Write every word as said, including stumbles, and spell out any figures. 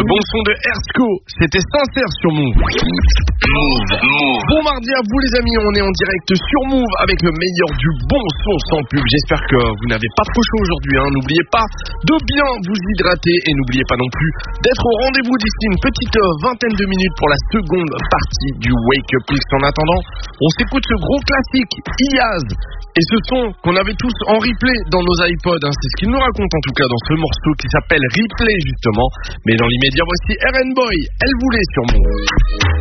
bon son de Ersko, c'était sincère sur Move. Move, Move. Bon mardi à vous les amis, on est en direct sur Move avec le meilleur du bon son sans pub. J'espère que vous n'avez pas trop chaud aujourd'hui, hein. N'oubliez pas de bien vous hydrater et n'oubliez pas non plus d'être au rendez-vous d'ici une petite vingtaine de minutes pour la seconde partie du Wake Up Mix. En attendant, on s'écoute ce gros classique, Iyaz, et ce son qu'on avait tous en replay dans nos iPods, hein. C'est ce qu'il nous raconte en tout cas dans ce morceau qui s'appelle Replay justement. Mais dans l'immédiat, voici R N Boy, Elle voulait sur Move.